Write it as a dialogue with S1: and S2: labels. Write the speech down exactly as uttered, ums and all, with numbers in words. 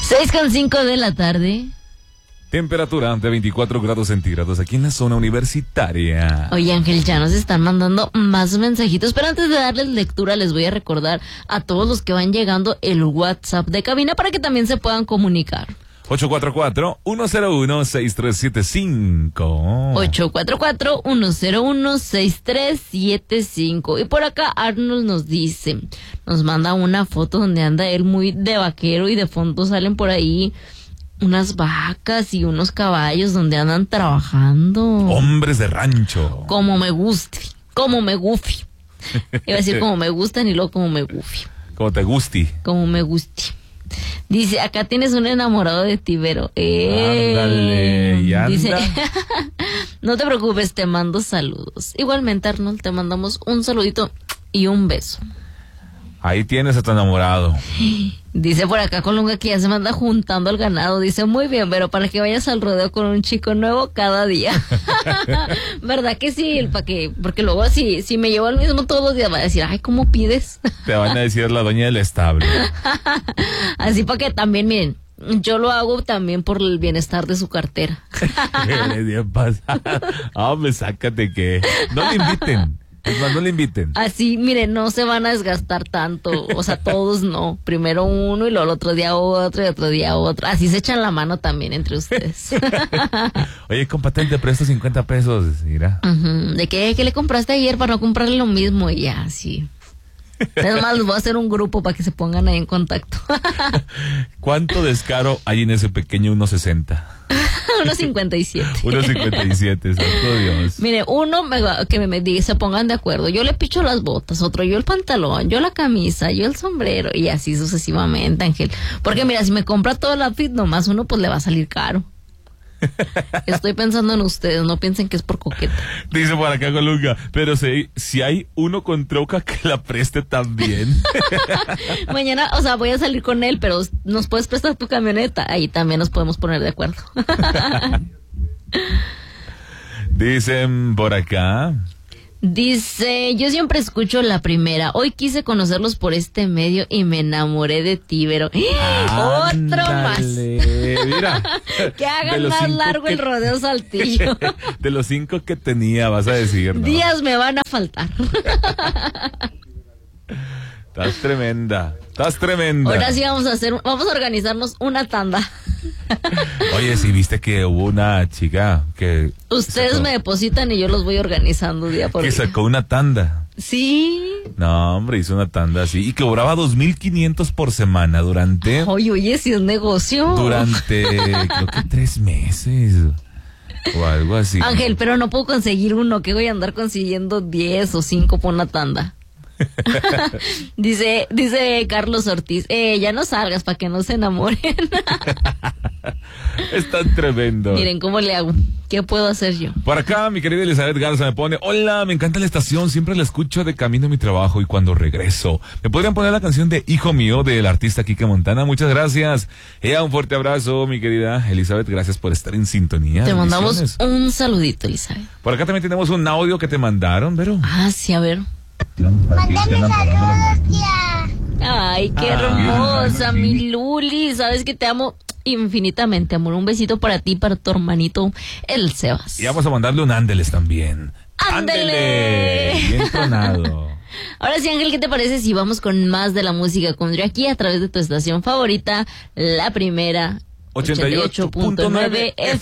S1: seis con cinco de la tarde.
S2: Temperatura de veinticuatro grados centígrados aquí en la zona universitaria.
S1: Oye, Ángel, ya nos están mandando más mensajitos, pero antes de darles lectura les voy a recordar a todos los que van llegando el WhatsApp de cabina para que también se puedan comunicar.
S2: ocho cuatro cuatro, uno cero uno, seis tres siete cinco.
S1: ocho cuatro cuatro, uno cero uno, seis tres siete cinco. Y por acá Arnold nos dice, nos manda una foto donde anda él muy de vaquero y de fondo salen por ahí unas vacas y unos caballos donde andan trabajando.
S2: Hombres de rancho.
S1: Como me guste, como me gufi. Iba a decir como me gustan y luego como me gufi.
S2: Como te gusti.
S1: Como me guste. Dice, acá tienes un enamorado de ti, Vero. Eh,
S2: Ándale, y anda.
S1: Dice, no te preocupes, te mando saludos. Igualmente, Arnold, te mandamos un saludito y un beso.
S2: Ahí tienes a tu enamorado.
S1: Dice por acá Colunga que ya se manda juntando al ganado. Dice, muy bien, pero para que vayas al rodeo con un chico nuevo cada día. ¿Verdad que sí? Para que, porque luego si, si me llevo al mismo todos los días va a decir, ay, ¿cómo pides?
S2: Te van a decir la dueña del establo.
S1: Así para que también, miren, yo lo hago también por el bienestar de su cartera.
S2: ¿Qué le pasa? Hombre, sácate que no le inviten. Es más, no le inviten.
S1: Así, miren, no se van a desgastar tanto. O sea, todos no. Primero uno y luego el otro día otro y otro día otro. Así se echan la mano también entre ustedes.
S2: Oye, compa, te presto cincuenta pesos. Mira.
S1: Uh-huh. ¿De qué? ¿Qué le compraste ayer para no comprarle lo mismo? Y ya, sí. Es más, les voy a hacer un grupo para que se pongan ahí en contacto.
S2: ¿Cuánto descaro hay en ese pequeño uno sesenta?
S1: uno cincuenta y siete.
S2: uno cincuenta y siete, santo Dios.
S1: Mire, uno me va, que me, me diga, se pongan de acuerdo. Yo le picho las botas, otro yo el pantalón, yo la camisa, yo el sombrero y así sucesivamente, Ángel. Porque mira, si me compra todo el outfit, nomás uno pues le va a salir caro. Estoy pensando en ustedes, no piensen que es por coqueta.
S2: Dice por acá Colunga, pero si, si hay uno con troca que la preste también.
S1: Mañana, o sea, voy a salir con él, pero ¿nos puedes prestar tu camioneta? Ahí también nos podemos poner de acuerdo.
S2: Dicen por acá.
S1: Dice, yo siempre escucho la primera. Hoy quise conocerlos por este medio y me enamoré de ti, pero otro más.
S2: Mira,
S1: que hagan más largo que... el rodeo Saltillo.
S2: De los cinco que tenía, vas a decir, ¿no?
S1: Días me van a faltar.
S2: Estás tremenda, estás tremenda.
S1: Ahora sí vamos a hacer, vamos a organizarnos una tanda.
S2: Oye, si viste que hubo una chica que...
S1: Ustedes sacó, me depositan y yo los voy organizando día por
S2: que
S1: día. Que
S2: sacó una tanda.
S1: Sí.
S2: No, hombre, hizo una tanda así y cobraba dos mil quinientos por semana durante...
S1: Oye, oye, si es negocio.
S2: Durante, creo que tres meses o algo así.
S1: Ángel, pero no puedo conseguir uno, que voy a andar consiguiendo diez o cinco por una tanda. dice dice Carlos Ortiz, eh, ya no salgas para que no se enamoren.
S2: Es tan tremendo.
S1: Miren cómo le hago. ¿Qué puedo hacer yo?
S2: Por acá mi querida Elizabeth Garza me pone, hola, me encanta la estación, siempre la escucho de camino a mi trabajo y cuando regreso. ¿Me podrían poner la canción de Hijo Mío del artista Kike Montana? Muchas gracias. Ea, un fuerte abrazo, mi querida Elizabeth, gracias por estar en sintonía.
S1: Te mandamos un saludito, Elizabeth.
S2: Por acá también tenemos un audio que te mandaron, Vero.
S1: Ah, sí, a ver.
S3: Mándame saludos, tía.
S1: Ay, qué hermosa, mi Luli. Sabes que te amo infinitamente, amor. Un besito para ti, para tu hermanito, el Sebas.
S2: Y vamos a mandarle un ándeles también.
S1: ¡Ándele!
S2: Bien tronado.
S1: Ahora sí, Ángel, ¿qué te parece si vamos con más de la música country aquí a través de tu estación favorita, la primera,
S2: ochenta y ocho punto nueve F